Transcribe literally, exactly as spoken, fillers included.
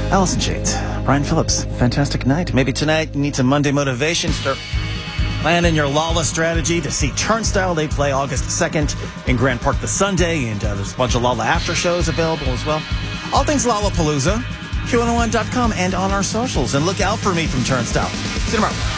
Allison Shades, Brian Phillips, fantastic night. Maybe tonight you need some Monday motivation. Start planning your Lala strategy to see Turnstile. They play August second in Grand Park this Sunday, and uh, there's a bunch of Lala after shows available as well. All things Lollapalooza, Q one oh one dot com, and on our socials. And look out for me from Turnstile. See you tomorrow.